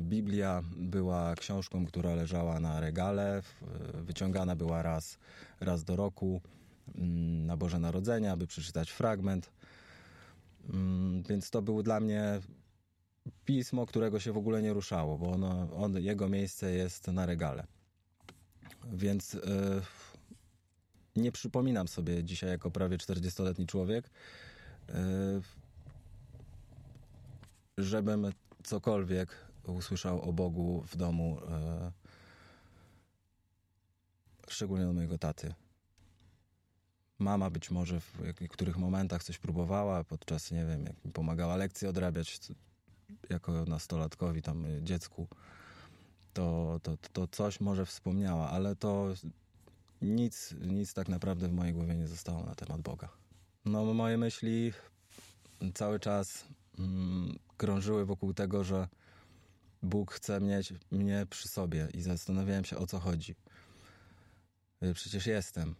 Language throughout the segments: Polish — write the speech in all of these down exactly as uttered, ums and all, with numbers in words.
Biblia była książką, która leżała na regale, wyciągana była raz, raz do roku na Boże Narodzenie, aby przeczytać fragment. Więc to było dla mnie pismo, którego się w ogóle nie ruszało, bo ono, on, jego miejsce jest na regale. Więc yy, nie przypominam sobie dzisiaj jako prawie czterdziestoletni człowiek, yy, żebym cokolwiek usłyszał o Bogu w domu, yy, szczególnie od mojego taty. Mama być może w niektórych momentach coś próbowała, podczas, nie wiem, jak mi pomagała lekcje odrabiać jako nastolatkowi, tam dziecku, to, to, to coś może wspomniała, ale to nic, nic tak naprawdę w mojej głowie nie zostało na temat Boga. No, moje myśli cały czas mm, krążyły wokół tego, że Bóg chce mieć mnie przy sobie i zastanawiałem się, o co chodzi. Przecież jestem.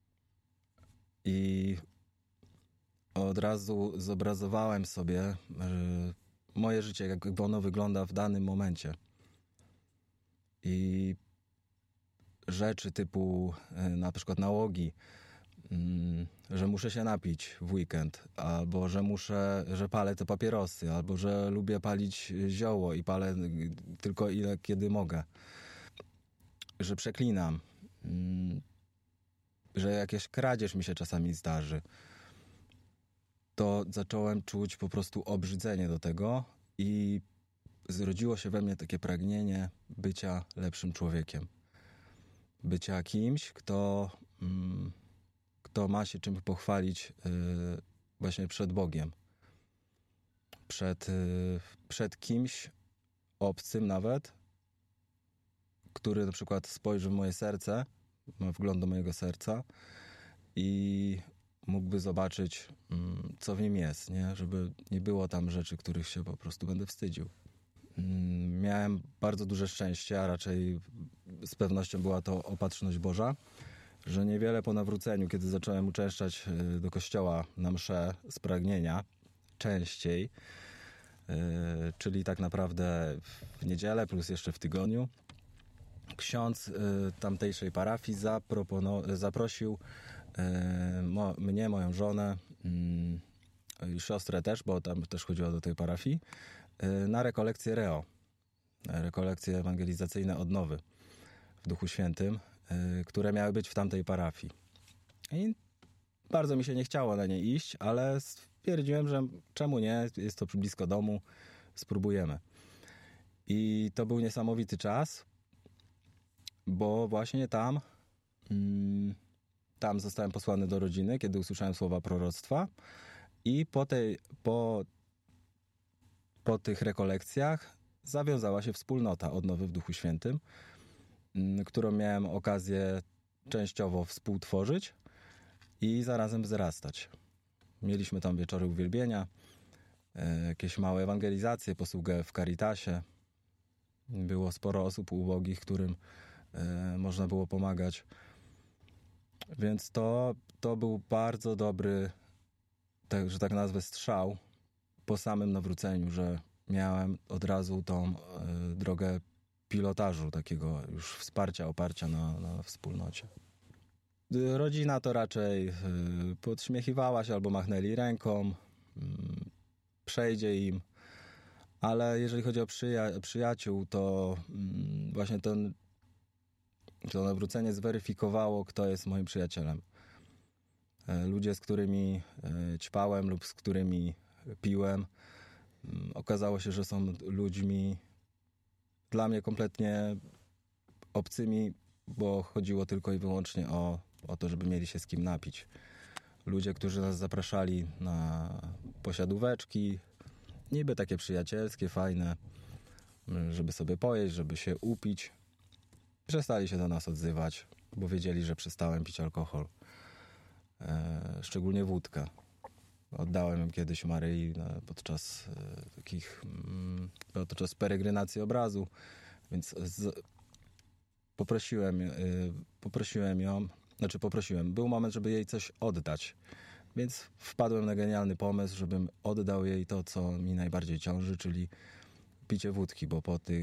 I od razu zobrazowałem sobie moje życie, jakby ono wygląda w danym momencie. I rzeczy typu na przykład nałogi, że muszę się napić w weekend, albo że muszę, że palę te papierosy, albo że lubię palić zioło i palę tylko ile kiedy mogę. Że przeklinam. Że jakaś kradzież mi się czasami zdarzy. To zacząłem czuć po prostu obrzydzenie do tego i zrodziło się we mnie takie pragnienie bycia lepszym człowiekiem. Bycia kimś, kto, mm, kto ma się czym pochwalić yy, właśnie przed Bogiem. Przed, yy, przed kimś obcym nawet, który na przykład spojrzy w moje serce, ma wgląd do mojego serca i mógłby zobaczyć, mm, co w nim jest, nie? Żeby nie było tam rzeczy, których się po prostu będę wstydził. Miałem bardzo duże szczęście, a raczej z pewnością była to opatrzność Boża, że niewiele po nawróceniu, kiedy zacząłem uczęszczać do kościoła na mszę z pragnienia, częściej, yy, czyli tak naprawdę w niedzielę plus jeszcze w tygodniu, ksiądz y, tamtejszej parafii zapropono- zaprosił y, mo- mnie, moją żonę i y, siostrę też, bo tam też chodziła do tej parafii, y, na rekolekcje Reo. Rekolekcje ewangelizacyjne odnowy w Duchu Świętym, y, które miały być w tamtej parafii. I bardzo mi się nie chciało na nie iść, ale stwierdziłem, że czemu nie, jest to blisko domu, spróbujemy. I to był niesamowity czas, bo właśnie tam mm, tam zostałem posłany do rodziny, kiedy usłyszałem słowa proroctwa i po, tej, po, po tych rekolekcjach zawiązała się wspólnota odnowy w Duchu Świętym, mm, którą miałem okazję częściowo współtworzyć i zarazem wzrastać. Mieliśmy tam wieczory uwielbienia, e, jakieś małe ewangelizacje, posługę w Caritasie. Było sporo osób ubogich, którym e, można było pomagać. Więc to, to był bardzo dobry, tak, że tak nazwę, strzał po samym nawróceniu, że miałem od razu tą e, drogę pilotażu, takiego już wsparcia, oparcia na, na wspólnocie. Rodzina to raczej y, podśmiechiwała się albo machnęli ręką, y, przejdzie im, ale jeżeli chodzi o przyja- przyjaciół, to y, właśnie ten, to nawrócenie zweryfikowało, kto jest moim przyjacielem. Y, ludzie, z którymi y, ćpałem lub z którymi piłem, y, okazało się, że są ludźmi dla mnie kompletnie obcymi, bo chodziło tylko i wyłącznie o o to, żeby mieli się z kim napić. Ludzie, którzy nas zapraszali na posiadóweczki, niby takie przyjacielskie, fajne, żeby sobie pojeść, żeby się upić, przestali się do nas odzywać, bo wiedzieli, że przestałem pić alkohol. E, szczególnie wódkę. Oddałem ją kiedyś Maryi podczas e, takich mm, podczas peregrinacji obrazu, więc z, poprosiłem, e, poprosiłem ją Znaczy poprosiłem. Był moment, żeby jej coś oddać. Więc wpadłem na genialny pomysł, żebym oddał jej to, co mi najbardziej ciąży, czyli picie wódki, bo po tych